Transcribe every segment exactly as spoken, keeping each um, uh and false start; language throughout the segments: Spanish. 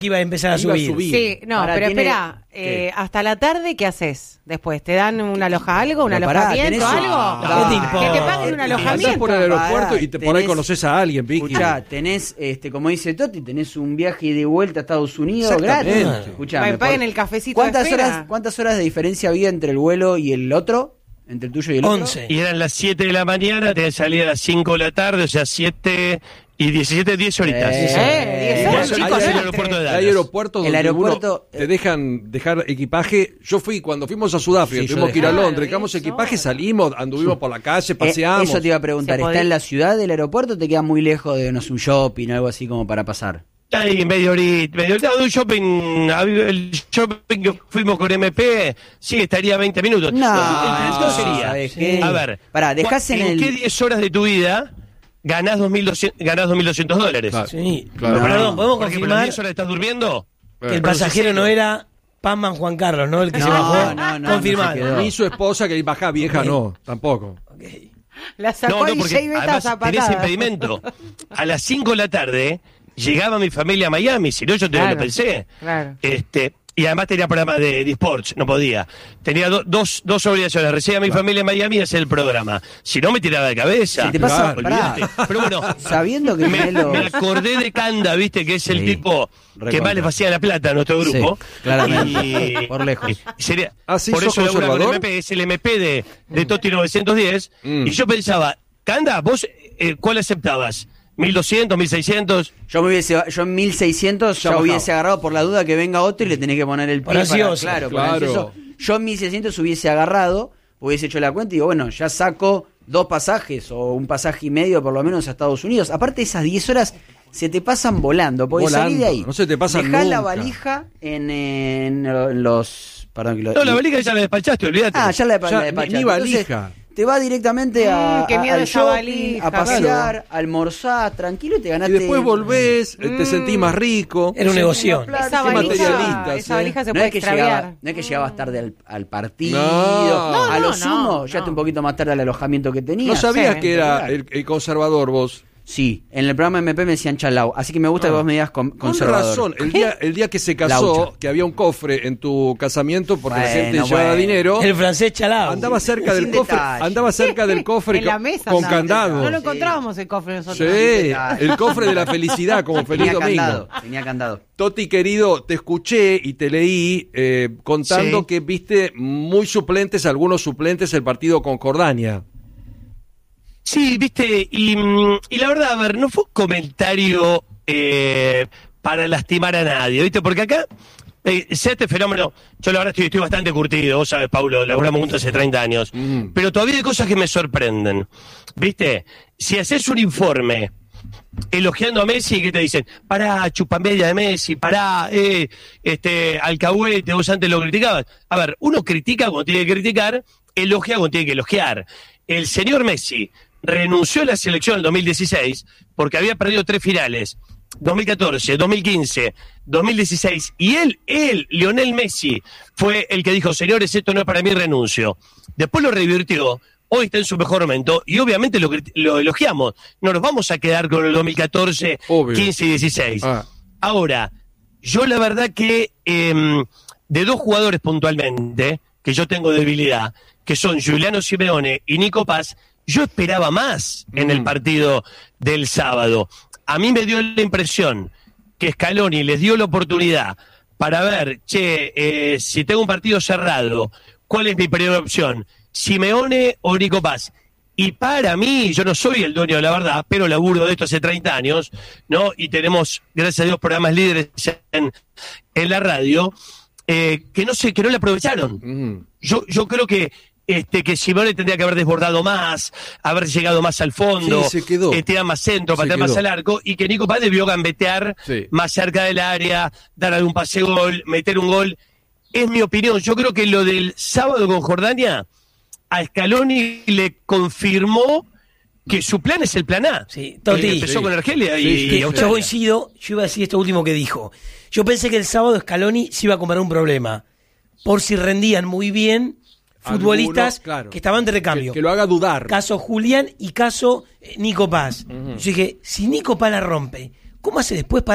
iba a empezar a Iba a subir. subir. Sí, no, Ahora pero tiene- espera, eh, hasta la tarde, ¿qué haces después? ¿Te dan un aloja algo, un Pero pará, alojamiento, tenés- algo? No, ¿qué te importa? Que te paguen un Andás alojamiento. por el aeropuerto Pará, y te, por ahí tenés- conoces a alguien, Vicky. Escuchá, tenés, este, como dice Toti, tenés un viaje de vuelta a Estados Unidos Exactamente. gratis. Escuchá, Me me paguen por- el cafecito de ¿Cuántas espera? horas, ¿Cuántas horas de diferencia había entre el vuelo y el otro? ¿Entre el tuyo y el otro? once. Y eran las siete de la mañana, te salía a las cinco de la tarde, o sea, siete y diecisiete, diez horitas. Eh, Eh, diez horas, Eso, chicos, chicos, hay- el aeropuerto de Dallas. Hay aeropuertos El donde aeropuerto, uno te dejan dejar equipaje. Yo fui, cuando fuimos a Sudáfrica, Sí, yo tuvimos que ir a dejé. Londres, Claro, dejamos eso. equipaje, salimos, anduvimos por la calle, Eh, paseamos. eso te iba a preguntar, Se ¿está podía- en la ciudad del aeropuerto o te queda muy lejos de, no sé, un shopping o algo así como para pasar? Ahí medio horita, medio horita, de un shopping, el shopping que fuimos con M P, sí, estaría veinte minutos. No, El punto sería, ¿sabes sí. qué? a ver, Pará, dejás en ¿en el... qué diez horas de tu vida ganás dos mil doscientos, ganás dos mil doscientos dólares? Claro. Sí, Claro. pero perdón, podemos Porque por las confirmar diez horas estás durmiendo. que el pasajero no era Panman Juan Carlos, ¿no? El que No, se bajó. no, no, Confirmado. no se quedó. Ni su esposa, que baja vieja, Ok. no, tampoco. La sacó No, no, y porque Jay Beta además tenés zapatada. impedimento. A las cinco de la tarde llegaba mi familia a Miami, si no yo te Claro, lo pensé. claro. Este, y además tenía programa de, de sports, no podía. Tenía do- dos, dos obligaciones, recibir a mi familia en Miami y hacer el programa. Si no me tiraba de cabeza. Si te pasa, Claro, pará, Olvídate. Pero bueno, sabiendo que me, tenés los... me acordé de Canda, viste, que es el Sí, tipo que recontra. más le hacía la plata a nuestro grupo. Sí, claramente, Y- por lejos. y sería, Ah, sí, por ¿sos eso labura con conservador? M P, es el M P de, de Toti novecientos diez. Mm. Y yo pensaba, Canda, vos, eh, ¿cuál aceptabas? ¿mil doscientos, mil seiscientos? Yo me hubiese, yo en mil seiscientos Ya ya bajaba. hubiese agarrado por la duda que venga otro y le tenés que poner el pie Por para, ansioso. claro, por Claro. ansioso. Yo en mil seiscientos hubiese agarrado, hubiese hecho la cuenta y digo, bueno, ya saco dos pasajes o un pasaje y medio por lo menos a Estados Unidos. Aparte esas diez horas se te pasan volando, porque Volando, salí de ahí. no se te pasan Dejá la nunca. valija en, en- en los... Perdón, que lo, No, la valija ya la despachaste, olvídate. Ah, ya la, la Ya, ni- despachaste. ni valija. Entonces, te va directamente a, Mm, qué a- miedo al esa shopping, valija, a pasear, claro. a almorzar, tranquilo y te Y ganaste... después volvés, eh, te sentís más rico. Era un negocio. Claro, Esa qué valija, materialistas, esa eh. valija se no puede es, que extraviar. llegaba, no es que llegabas tarde al, al partido, No. a No, lo no, sumo, no, llegaste no. un poquito más tarde al alojamiento que tenías. ¿No sabías sí, que era claro. el, el conservador vos? Sí, en el programa M P me decían chalau, así que me gusta que vos me digas con, Con conservador. razón, el día, el día que se casó, Laucha. que había un cofre en tu casamiento porque la Bueno, gente llevaba bueno. dinero, El francés chalao. andaba cerca Sin del cofre, detalle. andaba cerca del cofre En la ca- mesa con andaba. candado. No lo Sí. encontrábamos el cofre nosotros. Sí, detalle. el cofre de la felicidad, como feliz Tenía domingo. candado, tenía candado. Toti, querido, te escuché y te leí eh, contando Sí. que viste muy suplentes, algunos suplentes, el partido con Jordania. Sí, viste, y, mm, y la verdad, a ver, no fue un comentario eh, para lastimar a nadie, viste, porque acá, eh, sea este fenómeno, yo la verdad estoy, estoy bastante curtido, vos sabes, Paulo, laburamos juntos hace treinta años, Mm. pero todavía hay cosas que me sorprenden, viste, si haces un informe elogiando a Messi, que te dicen, pará, chupamedia de Messi, pará, eh, este, alcahuete, vos antes lo criticabas. A ver, uno critica cuando tiene que criticar, elogia cuando tiene que elogiar. El señor Messi renunció a la selección en dos mil dieciséis porque había perdido tres finales, dos mil catorce, dos mil quince, dos mil dieciséis, y él, él, Lionel Messi, fue el que dijo, señores, esto no es para mí, renuncio. Después lo revirtió, hoy está en su mejor momento, y obviamente lo, crit- lo elogiamos. No nos vamos a quedar con el dos mil catorce, Obvio. quince y dieciséis. Ah. Ahora, yo la verdad que em, de dos jugadores puntualmente, que yo tengo debilidad, que son Giuliano Simeone y Nico Paz, yo esperaba más en Mm. el partido del sábado. A mí me dio la impresión que Scaloni les dio la oportunidad para ver, che, eh, si tengo un partido cerrado, ¿cuál es mi primera opción? ¿Simeone o Nico Paz? Y para mí, yo no soy el dueño de la verdad, pero laburo de esto hace treinta años, ¿no? Y tenemos, gracias a Dios, programas líderes en, en la radio, eh, que no sé, que no le aprovecharon. Mm. Yo, yo creo que este que Simeone tendría que haber desbordado más, haber llegado más al fondo, Sí, se quedó. eh, tirar más centro, Se patear más quedó. al arco, y que Nico Paz debió gambetear Sí. más cerca del área, dar algún pase gol, meter un gol. Es mi opinión. Yo creo que lo del sábado con Jordania, a Scaloni le confirmó que su plan es el plan A. Sí, Toti. Eh, empezó Sí. con Argelia y, Sí, sí, y sí. Yo Australia. coincido, yo iba a decir esto último que dijo. Yo pensé que el sábado Scaloni se iba a comer un problema, por si rendían muy bien futbolistas Algunos, claro. que estaban de recambio. Que, que lo haga dudar. Caso Julián y caso eh, Nico Paz. Yo dije, si Nico Paz la rompe, ¿cómo hace después para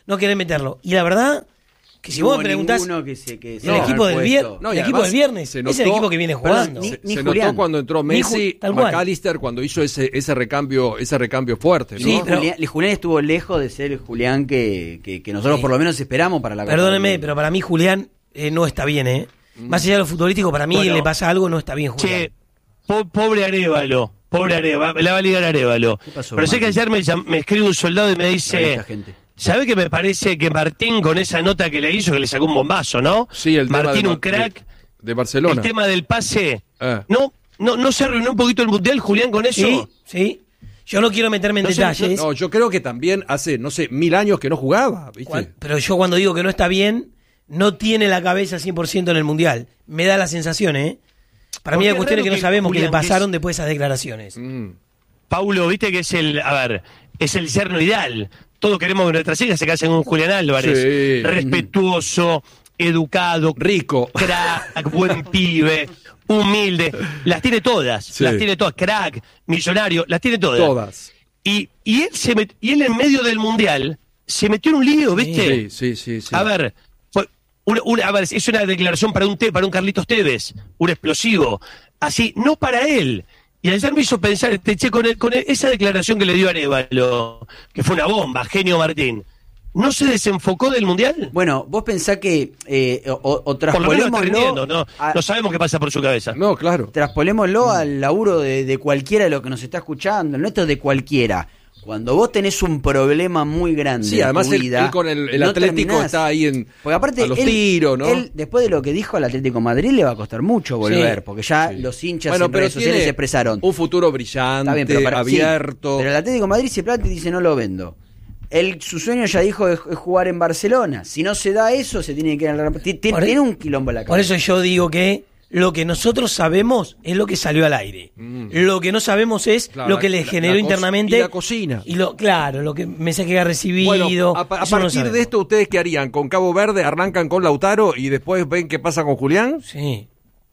no querer meterlo. Y la verdad, que si vos me preguntás, que se, que se el no, equipo del viernes, No, el equipo además del viernes se es notó, el equipo que viene jugando. ni- Se, ni se Julián. notó cuando entró Ni Ju- Messi, tal cual. McAllister, cuando hizo ese ese recambio ese recambio fuerte, ¿no? Sí, pero- Julián, Julián estuvo lejos de ser el Julián que, que, que nosotros Sí. por lo menos esperamos para la Copa Perdóneme, del Mundo. pero para mí Julián eh, no está bien, ¿eh? Más allá de lo futbolístico, para mí Bueno. le pasa algo, no está bien Julián. Che, po- pobre Arévalo, pobre Arévalo, la va a ligar Arévalo. ¿Qué pasó, Pero sé que Martín? ayer me, llam- me escribe un soldado y me Para dice, esta gente. ¿sabe que me parece que Martín con esa nota que le hizo, que le sacó un bombazo, ¿no? Sí, el tema Martín de, un crack, de, de Barcelona. el tema del pase, Eh. ¿no? ¿No no se arruinó un poquito el Mundial, Julián, con eso? Sí, sí. Yo no quiero meterme en No sé, detalles, No, yo creo que también hace, no sé, mil años que no jugaba, ¿viste? cuan- pero yo cuando digo que no está bien, no tiene la cabeza cien por ciento en el Mundial. Me da la sensación, ¿eh? Para mí Porque hay es cuestiones raro que no que sabemos Julián, que le que es- pasaron después de esas declaraciones. Mm. Paulo, viste que es el, a ver, es el yerno ideal. Todos queremos que nuestras hijas se casen con Julián Álvarez. Sí. Respetuoso, educado, Rico. crack, buen pibe, humilde. Las tiene todas, Sí. las tiene todas. Crack, millonario, las tiene todas. Todas. Y, y, él se met- y él en medio del Mundial se metió en un lío, ¿viste? Sí, sí, sí, sí. A ver, fue una, una- a ver, es una declaración para un te, para un Carlitos Tevez, un explosivo, así, no para él. Y ayer me hizo pensar, este, che, con, el- con el- esa declaración que le dio Arévalo, que fue una bomba, genio Martín, ¿no se desenfocó del Mundial? Bueno, vos pensás que, eh, o, o Por lo menos está rindiendo, traspolémoslo, no, a- no sabemos qué pasa por su cabeza. No, claro. traspolémoslo al laburo de, de cualquiera de los que nos está escuchando, no esto es de cualquiera. Cuando vos tenés un problema muy grande Sí, en además tu él, vida, él con el, el no Atlético terminás. está ahí en Porque aparte, a los él, tiros, ¿no? él, después de lo que dijo al Atlético de Madrid, le va a costar mucho volver, Sí. porque ya Sí. los hinchas Bueno, en pero redes sociales tiene se expresaron. un futuro brillante, Está bien, pero para- sí, abierto. pero el Atlético de Madrid se planta y dice no lo vendo. Él, su sueño ya dijo es, es jugar en Barcelona. Si no se da eso, se tiene que ir al Real Madrid. Tiene, Por e- tiene un quilombo en la Por cabeza. eso yo digo que lo que nosotros sabemos es lo que salió al aire. Lo que no sabemos es Claro, lo que la- le la- generó la co- internamente. y la cocina. Y lo, claro, lo que mensaje que ha recibido. Bueno, a, pa- a eso no lo partir sabemos. de esto, ¿ustedes qué harían? ¿Con Cabo Verde arrancan con Lautaro y después ven qué pasa con Julián? Sí.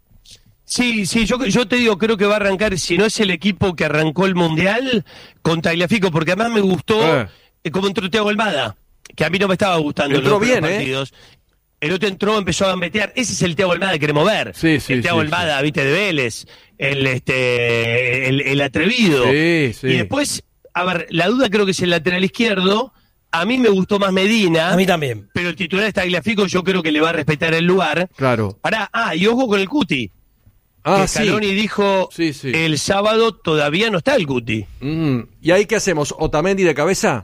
Sí, sí, yo, yo te digo, creo que va a arrancar, si no es el equipo que arrancó el Mundial, con Tagliafico, porque además me gustó Eh. eh, como entró Thiago Almada, que a mí no me estaba gustando en Entró los primeros bien, ¿eh? partidos. El otro entró, empezó a gambetear. Ese es el Thiago Almada que queremos ver. Sí, sí, el Thiago sí, Almada, viste, de Vélez, el, este, el, el atrevido. Sí, sí. Y después, a ver, la duda creo que es el lateral izquierdo. A mí me gustó más Medina. A mí también. Pero el titular está Tagliafico, yo creo que le va a respetar el lugar. Claro. Pará, ah, y ojo con el Cuti. Ah, que sí. Scaloni dijo Sí, sí. el sábado todavía no está el Cuti. Mm, ¿Y ahí qué hacemos? ¿Otamendi de cabeza?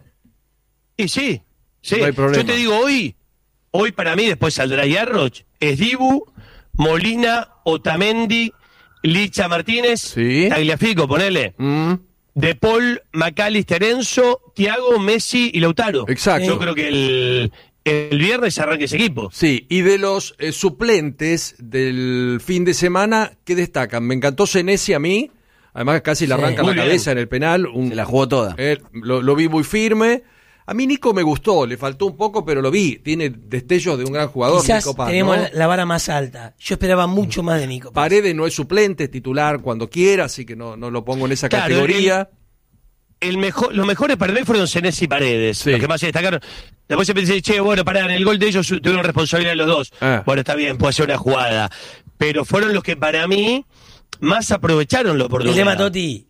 Y sí, sí. No hay problema. Yo te digo hoy, hoy para mí después saldrá Yarroch, es Dibu, Molina, Otamendi, Licha Martínez, Sí. Tagliafico, ponele. Mm, De Paul, McAllister, Enzo, Thiago, Messi y Lautaro. Exacto. Yo creo que el, el viernes arranca ese equipo. Sí, y de los eh, suplentes del fin de semana, ¿qué destacan? Me encantó Senesi a mí, además casi le Sí. arranca Muy la bien. cabeza en el penal. Un, Se la jugó toda. eh, lo, lo vi muy firme. A mí Nico me gustó, le faltó un poco, pero lo vi. Tiene destellos de un gran jugador, Quizás Nico Paz, tenemos ¿no? la, la vara más alta. Yo esperaba mucho más de Nico Paz. Paredes no es suplente, es titular cuando quiera, así que no, no lo pongo en esa Claro, categoría. El mejor, los mejores para mí fueron Senesi y Paredes, Sí. los que más se destacaron. Después se pensé, che, bueno, pará, en el gol de ellos tuvieron responsabilidad los dos. Ah. Bueno, está bien, puede ser una jugada. Pero fueron los que para mí más aprovecharon la El oportunidad. tema, Totti,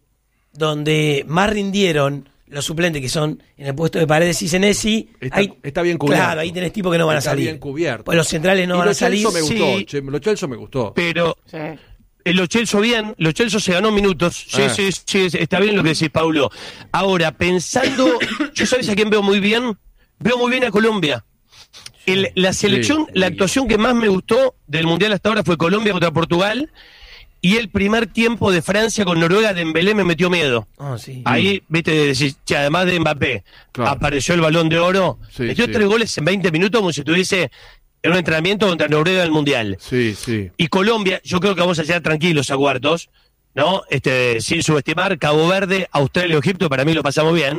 donde más rindieron los suplentes que son en el puesto de Paredes y Senesi, Está- ahí, está bien cubierto. Claro, ahí tenés tipos que no van Está a salir. bien cubierto. Pues los centrales no y van lo a salir. Celso me gustó, Sí. che, lo Celso me gustó. Pero Sí. el Lo Celso bien, Lo Celso se ganó minutos. Sí, Ah. sí, sí, está bien lo que decís, Paulo. Ahora, pensando, yo sabes a quién veo muy bien, veo muy bien a Colombia. El- la selección, Sí. la actuación que más me gustó del Mundial hasta ahora fue Colombia contra Portugal, y el primer tiempo de Francia con Noruega, Dembélé me metió miedo. Ah, sí. Ahí, viste, decís, che, además de Mbappé, Claro. apareció el Balón de Oro, Sí, metió sí. tres goles en veinte minutos como si estuviese en un entrenamiento contra Noruega del Mundial. Sí, sí. Y Colombia, yo creo que vamos a llegar tranquilos a cuartos, ¿no? Este, sin subestimar, Cabo Verde, Australia o Egipto, para mí lo pasamos bien.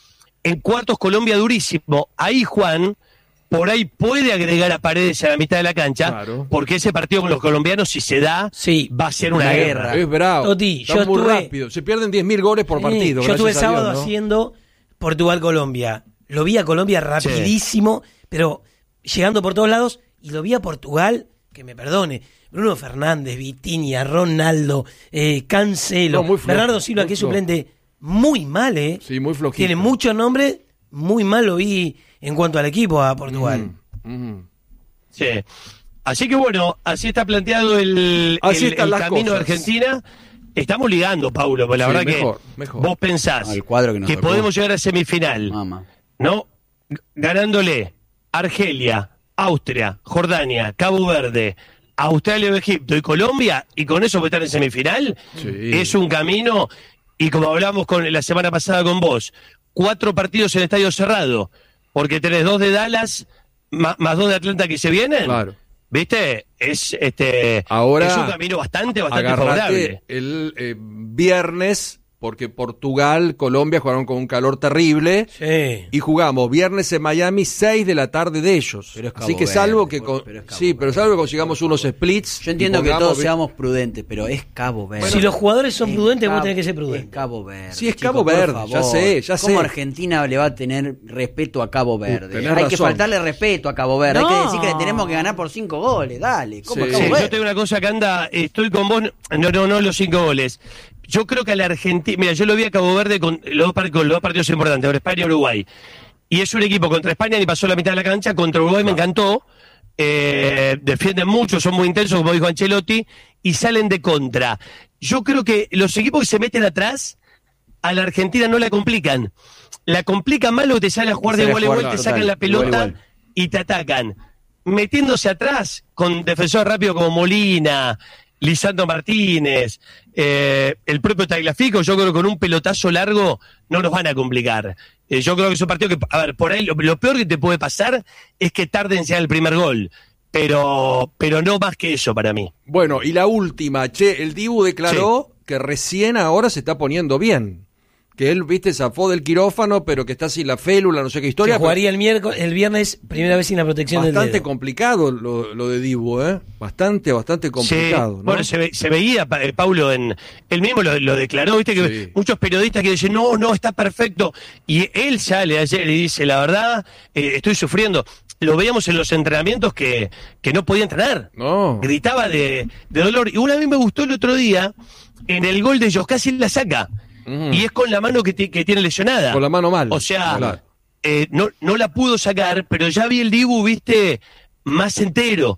En cuartos, Colombia durísimo. Ahí, Juan, por ahí puede agregar a Paredes a la mitad de la cancha, Claro. porque ese partido con los colombianos, si se da, Sí. va a ser una, Una guerra. guerra. Es bravo. Toti, Está yo muy estuve- rápido. Se pierden diez mil goles por Sí, partido. yo estuve gracias a Dios, sábado ¿no? haciendo Portugal-Colombia. lo vi a Colombia rapidísimo, sí. pero llegando por todos lados, y lo vi a Portugal, que me perdone, Bruno Fernández, Vitinha, Ronaldo, eh, Cancelo, no, flojo, Bernardo Silva, que es suplente, muy mal, ¿eh? Sí, muy flojito. Tiene muchos nombres, muy mal lo vi en cuanto al equipo a Portugal. Mm, mm. Sí. Así que bueno, así está planteado el, así el, el camino de Argentina. Estamos ligando, Paulo, porque la sí, verdad mejor, que mejor. vos pensás no, el cuadro que, nos que tocó. podemos llegar a semifinal, Mamá. ¿no? Ganándole Argelia, Austria, Jordania, Cabo Verde, Australia, Egipto y Colombia, y con eso estar en semifinal, sí. es un camino, y como hablamos con la semana pasada con vos, cuatro partidos en estadio cerrado, porque tenés dos de Dallas, más, más dos de Atlanta que se vienen. Claro. ¿Viste? Es este ahora es un camino bastante, bastante agarrate favorable. El eh, viernes, porque Portugal, Colombia jugaron con un calor terrible. Sí. Y jugamos viernes en Miami, seis de la tarde de ellos. Pero es Cabo Así que Verde, salvo que pero con- es Cabo sí, pero Verde. salvo que consigamos unos splits. Yo entiendo y que pongamos- todos seamos prudentes, pero es Cabo Verde. si los jugadores son Es prudentes, vos Cabo- tenés que ser Es prudente. Cabo Verde. Sí, es chicos, Cabo por Verde, favor. ya sé, ya ¿Cómo sé. Argentina le va a tener respeto a Cabo Verde? tenés Hay que razón. faltarle respeto a Cabo Verde. Hay No. que decir que le tenemos que ganar por cinco goles. Dale, ¿cómo Sí. es Cabo Sí, Verde? yo tengo una cosa que anda, estoy con vos, no, no, no los cinco goles. Yo creo que a la Argentina, mira, yo lo vi a Cabo Verde con los dos, par- con los dos partidos importantes, ahora España y Uruguay. Y es un equipo contra España ni pasó la mitad de la cancha, contra Uruguay me encantó. Eh, defienden mucho, son muy intensos, como dijo Ancelotti, y salen de contra. Yo creo que los equipos que se meten atrás, a la Argentina no la complican. La complican más lo que te sale a jugar de Sale a igual a jugar, igual, te total, sacan la pelota igual a igual. y te atacan. Metiéndose atrás con defensores rápidos como Molina, Lisandro Martínez, eh, el propio Tagliafico, yo creo que con un pelotazo largo no nos van a complicar. Eh, yo creo que es un partido que, a ver, por ahí lo, lo peor que te puede pasar es que tarden en llegar el primer gol, pero, pero no más que eso para mí. Bueno, y la última, che, el Dibu declaró que recién ahora se está poniendo bien. Que él, viste, zafó del quirófano, pero que está sin la félula, no sé qué historia. Que jugaría el miércoles, el viernes, primera vez sin la protección del Bastante dedo. complicado lo, lo de Dibu, ¿eh? Bastante, bastante complicado, Sí, ¿no? bueno, se, ve- se veía, pa- eh, Paulo, en él mismo lo, lo declaró, viste que Sí. muchos periodistas que dicen, no, no, está perfecto, y él sale ayer y dice, la verdad, eh, estoy sufriendo. Lo veíamos en los entrenamientos que, que no podía entrenar, No. gritaba de, de dolor, y una vez me gustó el otro día, en el gol de ellos, casi la saca, Ujú. y es con la mano que, ti- que tiene lesionada. Con la mano mal. O sea, Claro. eh, no, no la pudo sacar, pero ya vi el Dibu, viste, más entero.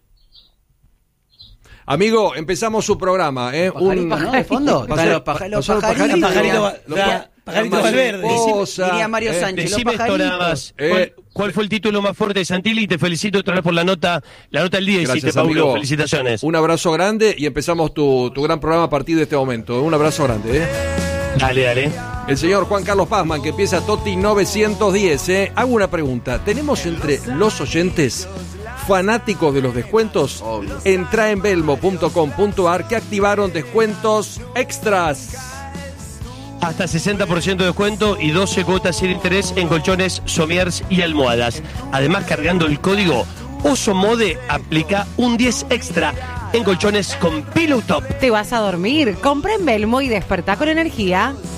Amigo, empezamos su programa, ¿eh? Pajarito, ¿no? De fondo. Pasó- Están los paja- los pasó el pajaritos. Pajarito, Los la- pa- Pajarito la Valverde. mariposa, Diría Mario eh, Sánchez. Decime los esto nada pajaritos. más. Eh. ¿Cuál, cuál fue el título más fuerte de Santilli? Y te felicito otra vez por la nota, la nota del día. Hiciste, Gracias, Paulo. amigo. Felicitaciones. Un abrazo grande y empezamos tu, tu gran programa a partir de este momento. Un abrazo grande, ¿eh? Dale, dale. El señor Juan Carlos Pazman, que empieza Toti novecientos diez, ¿eh? Hago una pregunta. ¿Tenemos entre los oyentes fanáticos de los descuentos? Obvio. Entra en belmo punto com punto ar que activaron descuentos extras. Hasta sesenta por ciento de descuento y doce cuotas sin interés en colchones, somiers y almohadas. Además, cargando el código OSOMODE, aplica un diez extra en colchones con Pillow Top. Te vas a dormir. Compra en Belmo y despertá con energía.